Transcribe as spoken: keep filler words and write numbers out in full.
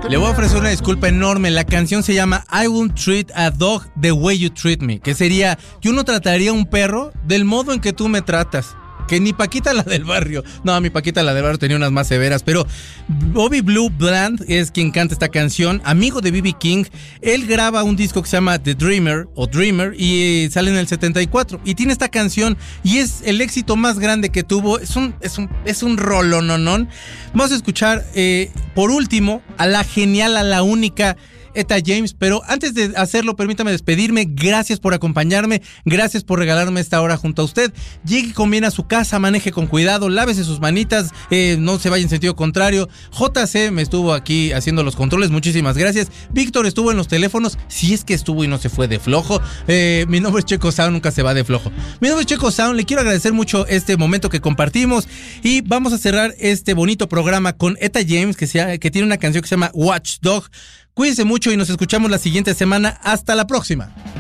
Le voy a ofrecer una disculpa enorme. La canción se llama I Won't Treat a Dog the Way You Treat Me, que sería, yo no trataría a un perro del modo en que tú me tratas. Que ni Paquita la del barrio. No, mi Paquita la del barrio tenía unas más severas. Pero Bobby Blue Bland es quien canta esta canción. Amigo de B B King. Él graba un disco que se llama The Dreamer o Dreamer y sale en el setenta y cuatro. Y tiene esta canción y es el éxito más grande que tuvo. Es un, es un, es un rolononón. Vamos a escuchar eh, por último a la genial, a la única Etta James, pero antes de hacerlo, permítame despedirme. Gracias por acompañarme, gracias por regalarme esta hora junto a usted. Llegue con bien a su casa, maneje con cuidado, lávese sus manitas, eh, no se vaya en sentido contrario. J C me estuvo aquí haciendo los controles, muchísimas gracias. Víctor estuvo en los teléfonos, si es que estuvo y no se fue de flojo. Eh, mi nombre es Checo Sound, nunca se va de flojo. Mi nombre es Checo Sound, le quiero agradecer mucho este momento que compartimos y vamos a cerrar este bonito programa con Etta James, que, sea, que tiene una canción que se llama Watchdog. Cuídense mucho y nos escuchamos la siguiente semana. Hasta la próxima.